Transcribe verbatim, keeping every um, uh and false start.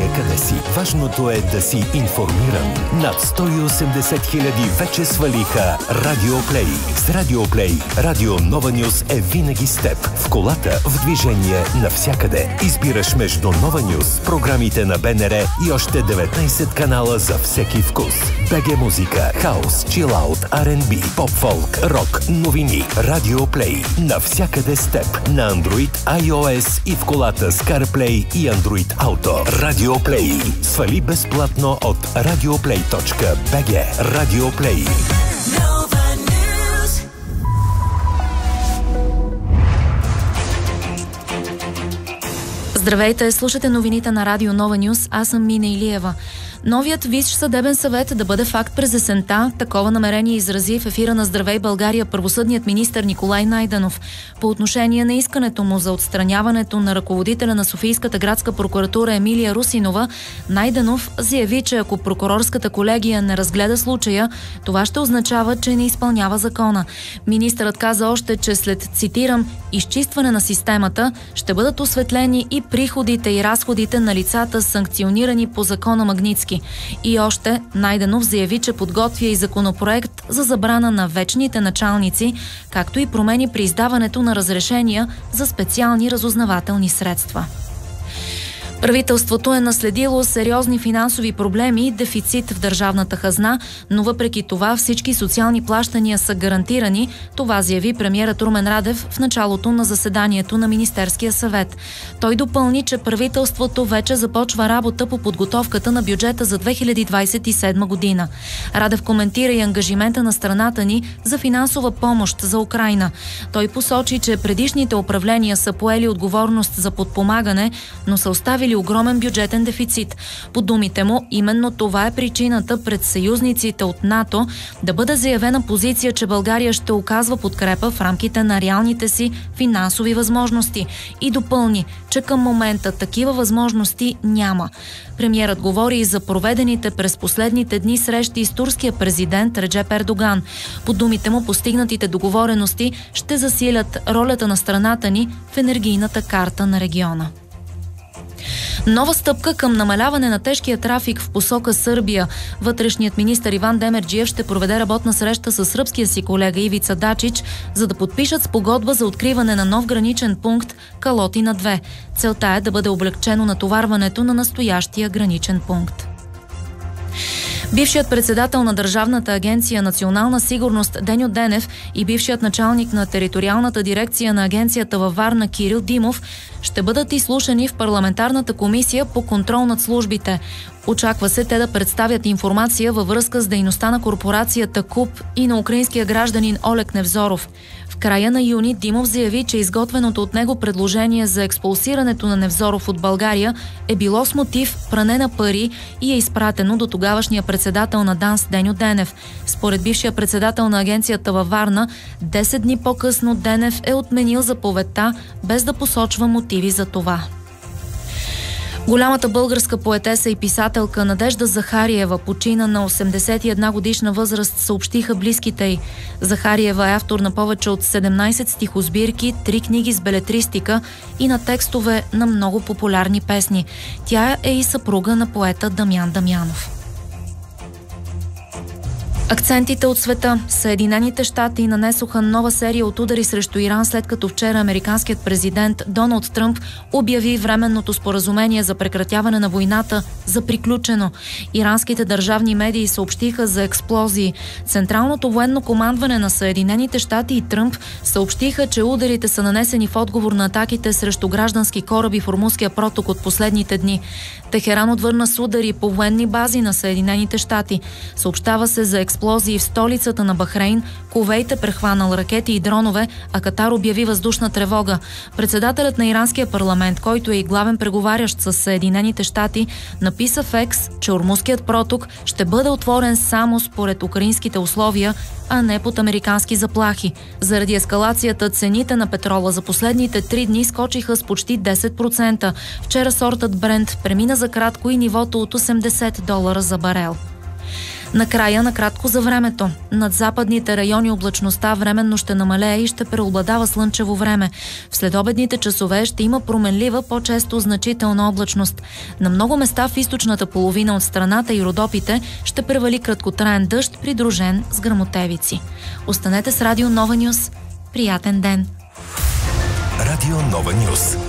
къде си. Важното е да си информиран. Над сто и осемдесет хиляди вече свалиха Радиоплей. С Радиоплей Радио Нова Нюз е винаги с теб. В колата, в движение, навсякъде. Избираш между Нова Нюз, програмите на БНР и още деветнайсет канала за всеки вкус. БГ музика, хаус, чилаут, Ар енд Би, поп-фолк, рок, новини. Радиоплей. Навсякъде с теб. На Android, iOS и в колата с CarPlay и Android Auto. Радиоплей. Свали безплатно от радиоплей точка би джи. Радиоплей. Здравейте, слушате новините на Радио Нова Нюз. Аз съм Мина Илиева. Новият Висш съдебен съвет да бъде факт през есента. Такова намерение изрази в ефира на Здравей България правосъдният министър Николай Найденов. По отношение на искането му за отстраняването на ръководителя на Софийската градска прокуратура Емилия Русинова, Найденов заяви, че ако прокурорската колегия не разгледа случая, това ще означава, че не изпълнява закона. Министърът каза още, че след, цитирам, изчистване на системата ще бъдат осветлени и приходите и разходите на лицата, санкционирани по закона Магнитски. И още Найденов заяви, че подготвя и законопроект за забрана на вечните началници, както и промени при издаването на разрешения за специални разузнавателни средства. Правителството е наследило сериозни финансови проблеми и дефицит в държавната хазна, но въпреки това всички социални плащания са гарантирани. Това заяви премиерът Румен Радев в началото на заседанието на Министерския съвет. Той допълни, че правителството вече започва работа по подготовката на бюджета за две хиляди двадесет и седма година. Радев коментира и ангажимента на страната ни за финансова помощ за Украйна. Той посочи, че предишните управления са поели отговорност за подпомагане, но са оставили огромен бюджетен дефицит. По думите му, именно това е причината пред съюзниците от НАТО да бъде заявена позиция, че България ще оказва подкрепа в рамките на реалните си финансови възможности и допълни, че към момента такива възможности няма. Премиерът говори и за проведените през последните дни срещи с турския президент Реджеп Ердоган. По думите му, постигнатите договорености ще засилят ролята на страната ни в енергийната карта на региона. Нова стъпка към намаляване на тежкия трафик в посока Сърбия. Вътрешният министър Иван Демерджиев ще проведе работна среща с сръбския си колега Ивица Дачич, за да подпишат спогодба за откриване на нов граничен пункт Калотина две. Целта е да бъде облекчено натоварването на настоящия граничен пункт. Бившият председател на Държавната агенция Национална сигурност Деньо Денев и бившият началник на териториалната дирекция на агенцията във Варна Кирил Димов ще бъдат изслушани в парламентарната комисия по контрол над службите. Очаква се те да представят информация във връзка с дейността на корпорацията КУП и на украинския гражданин Олег Невзоров. В края на юни Димов заяви, че изготвеното от него предложение за експулсирането на Невзоров от България е било с мотив пране на пари и е изпратено до тогавашния председател на ДАНС Деньо Денев. Според бившия председател на агенцията във Варна, десет дни по-късно Денев е отменил заповедта, без да посочва мотиви за това. Голямата българска поетеса и писателка Надежда Захариева почина на осемдесет и една годишна възраст, съобщиха близките й. Захариева е автор на повече от седемнайсет стихосбирки, три книги с белетристика и на текстове на много популярни песни. Тя е и съпруга на поета Дамян Дамянов. Акцентите от света. Съединените щати нанесоха нова серия от удари срещу Иран, след като вчера американският президент Доналд Тръмп обяви временното споразумение за прекратяване на войната за приключено. Иранските държавни медии съобщиха за експлозии. Централното военно командване на Съединените щати и Тръмп съобщиха, че ударите са нанесени в отговор на атаките срещу граждански кораби в Ормузския проток от последните дни. Техеран отвърна с удари по военни бази на Съединените щати. Съобщава се за експлозии в столицата на Бахрейн, Кувейт е прехванал ракети и дронове, а Катар обяви въздушна тревога. Председателят на иранския парламент, който е и главен преговарящ с Съединените щати, написа в Екс, че Ормузският проток ще бъде отворен само според украинските условия, а не под американски заплахи. Заради ескалацията цените на петрола за последните три дни скочиха с почти десет процента. Вчера сортът Брент премина за кратко и нивото от осемдесет долара за барел. Накрая, накратко за времето. Над западните райони облачността временно ще намалее и ще преобладава слънчево време. В следобедните часове ще има променлива, по-често значителна облачност. На много места в източната половина от страната и Родопите ще превали краткотраен дъжд, придружен с гръмотевици. Останете с Радио Нова Нюс. Приятен ден! Радио Нова Нюс.